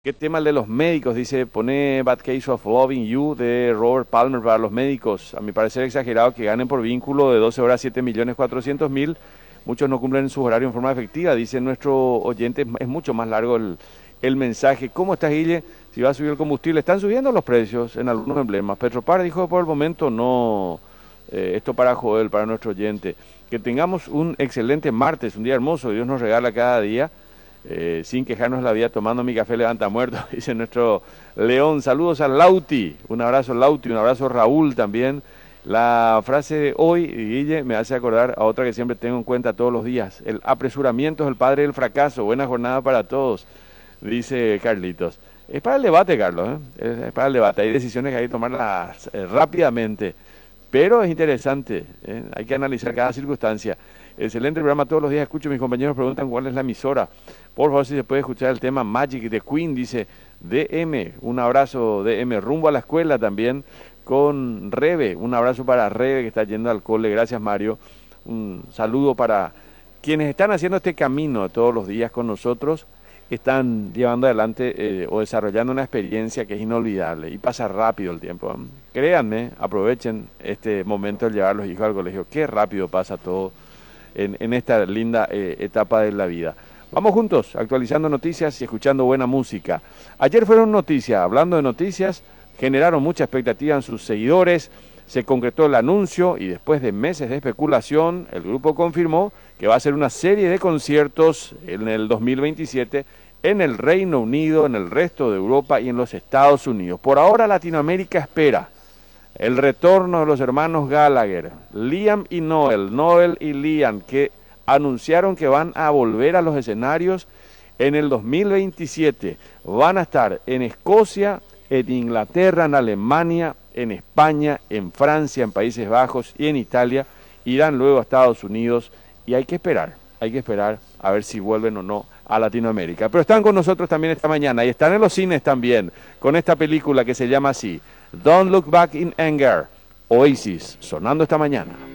¿Qué tema el de los médicos? Dice, pone Bad Case of Loving You de Robert Palmer para los médicos. A mi parecer exagerado que ganen por vínculo de 12 horas 7.400.000. Muchos no cumplen sus horarios en forma efectiva. Dice nuestro oyente, es mucho más largo el mensaje. ¿Cómo estás, Guille? Si va a subir el combustible. Están subiendo los precios en algunos emblemas. Petropar dijo por el momento no. Esto para Joel, para nuestro oyente. Que tengamos un excelente martes, un día hermoso. Dios nos regala cada día. Sin quejarnos la vida tomando mi café levanta muerto, dice nuestro León. Saludos a Lauti, un abrazo Lauti, un abrazo Raúl también. La frase de hoy, Guille, me hace acordar a otra que siempre tengo en cuenta todos los días: el apresuramiento es el padre del fracaso. Buena jornada para todos, dice Carlitos. Es para el debate, Carlos, ¿eh? Es para el debate. Hay decisiones que hay que tomarlas rápidamente, pero es interesante, ¿eh? Hay que analizar cada circunstancia. Excelente programa, todos los días escucho, mis compañeros preguntan cuál es la emisora. Por favor, si se puede escuchar el tema Magic de Queen, dice DM. Un abrazo, DM. Rumbo a la escuela también con Rebe. Un abrazo para Rebe que está yendo al cole. Gracias, Mario. Un saludo para quienes están haciendo este camino todos los días con nosotros. Están llevando adelante o desarrollando una experiencia que es inolvidable y pasa rápido el tiempo. Créanme, aprovechen este momento de llevar a los hijos al colegio. Qué rápido pasa todo en esta linda etapa de la vida. Vamos juntos, actualizando noticias y escuchando buena música. Ayer fueron noticias, hablando de noticias, generaron mucha expectativa en sus seguidores, se concretó el anuncio y después de meses de especulación, el grupo confirmó que va a hacer una serie de conciertos en el 2027 en el Reino Unido, en el resto de Europa y en los Estados Unidos. Por ahora Latinoamérica espera el retorno de los hermanos Gallagher, Liam y Noel, Noel y Liam, que anunciaron que van a volver a los escenarios en el 2027. Van a estar en Escocia, en Inglaterra, en Alemania, en España, en Francia, en Países Bajos y en Italia. Irán luego a Estados Unidos y hay que esperar a ver si vuelven o no a Latinoamérica. Pero están con nosotros también esta mañana y están en los cines también con esta película que se llama así, Don't Look Back in Anger, Oasis, sonando esta mañana.